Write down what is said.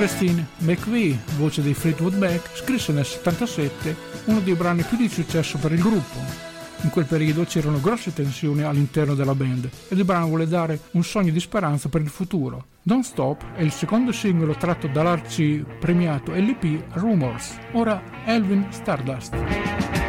Christine McVie, voce dei Fleetwood Mac, scrisse nel 77 uno dei brani più di successo per il gruppo. In quel periodo c'erano grosse tensioni all'interno della band ed il brano vuole dare un sogno di speranza per il futuro. Don't Stop è il secondo singolo tratto dall'arci premiato LP Rumors. Ora Elvin Stardust.